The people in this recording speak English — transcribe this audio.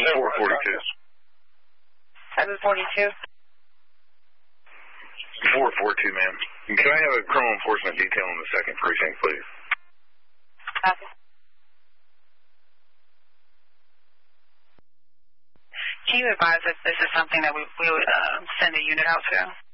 442. 742. 442, ma'am. Can I have a criminal enforcement detail in the 2nd precinct, please? Okay. Can you advise if this is something that we would send a unit out to?